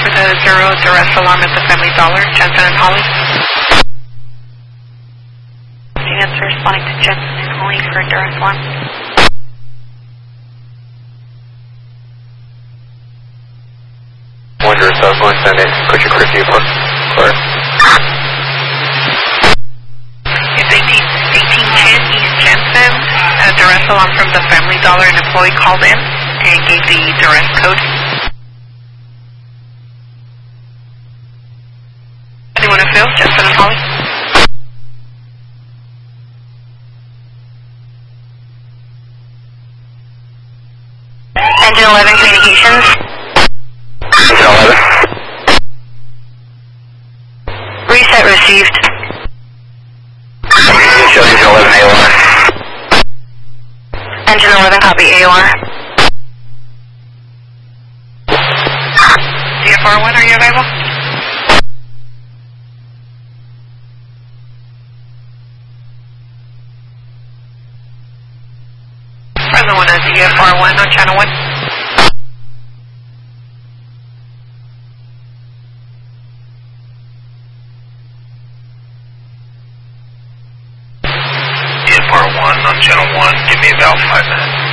for the 0 duress alarm at the Family Dollar, Jensen and Holly. The answer responding to Jensen and Holly for duress alarm. Wonder if I was going to send it. Put your curfew for It's 1810 East Jensen. A duress alarm from the Family Dollar. An employee called in and gave the duress code. Anyone who feels? Jensen and Holly? Engine 11 communications. Engine 11. Reset received. Engine 11 AOR. Engine 11 copy AOR. DFR1, are you available? Present one is DFR1 on channel 1. DFR1 on channel 1. Give me about 5 minutes.